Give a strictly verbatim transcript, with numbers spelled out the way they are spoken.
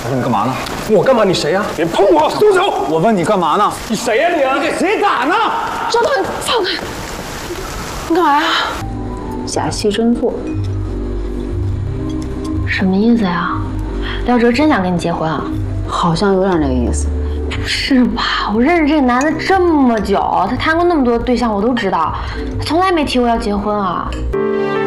我说你干嘛呢？ 我干嘛？你谁呀？别碰我！松手！ 我问你干嘛呢？ 你谁呀你啊？你给谁打呢？ 赵涛，你放开！你干嘛呀？假戏真做。 什么意思呀？廖哲真想跟你结婚啊？ 好像有点那个意思。 不是吧？我认识这个男的这么久，他谈过那么多对象，我都知道，他从来没提过要结婚啊。